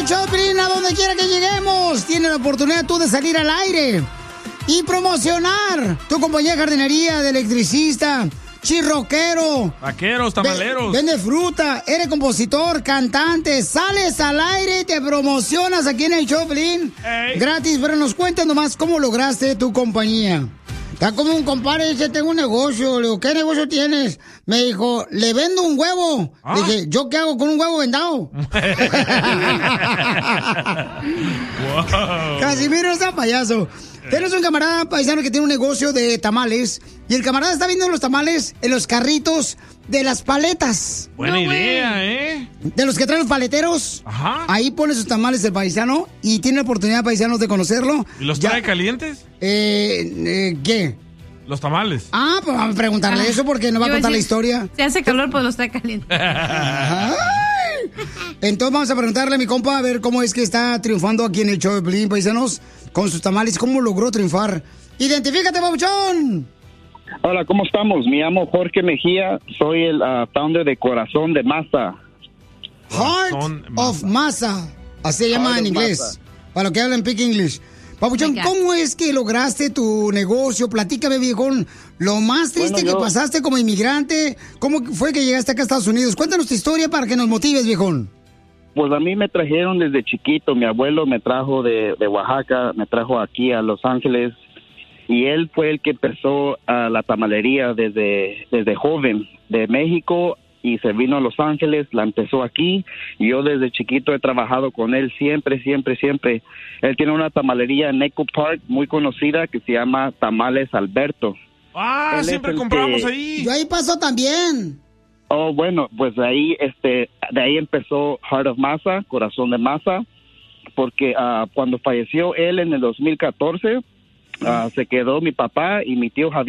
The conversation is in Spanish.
Choplin, a donde quiera que lleguemos, tienes la oportunidad tú de salir al aire y promocionar tu compañía de jardinería, de electricista, chirroquero, vaqueros, tamaleros. Vende fruta, eres compositor, cantante, sales al aire y te promocionas aquí en el Choplin. Gratis, pero nos cuentas nomás cómo lograste tu compañía. Está como un compadre, dice, tengo un negocio. Le digo, ¿qué negocio tienes? Me dijo, le vendo un huevo. Le dije, ¿yo qué hago con un huevo vendado? Wow. Casimiro está payaso. Tienes un camarada paisano que tiene un negocio de tamales y el camarada está vendiendo los tamales en los carritos de las paletas. Buena idea, ¿eh? De los que traen los paleteros. Ajá. Ahí pone sus tamales el paisano y tiene la oportunidad, paisanos, de conocerlo. ¿Y los trae calientes? ¿Qué? Los tamales. Ah, pues vamos a preguntarle eso porque nos va a contar la historia. Si hace calor, pues los trae calientes. Entonces vamos a preguntarle a mi compa a ver cómo es que está triunfando aquí en el show de Pelín, paisanos, con sus tamales, cómo logró triunfar. ¡Identifícate, babuchón! Hola, ¿cómo estamos? Me llamo Jorge Mejía, soy el founder de Corazón de Masa. Heart of Masa, así se llama en inglés, para los que hablan Pick English. Papuchón, ¿cómo es que lograste tu negocio? Platícame, viejón, lo más triste que pasaste como inmigrante. ¿Cómo fue que llegaste acá a Estados Unidos? Cuéntanos tu historia para que nos motives, viejón. Pues a mí me trajeron desde chiquito. Mi abuelo me trajo de Oaxaca, me trajo aquí a Los Ángeles. Y él fue el que empezó la tamalería desde joven, de México, y se vino a Los Ángeles, la empezó aquí, y yo desde chiquito he trabajado con él siempre. Él tiene una tamalería en Echo Park muy conocida que se llama Tamales Alberto. Ah, él siempre compramos ahí. Yo ahí paso también. Oh, bueno, pues de ahí empezó Heart of Masa, Corazón de Masa, porque cuando falleció él en el 2014, se quedó mi papá y mi tío Javier.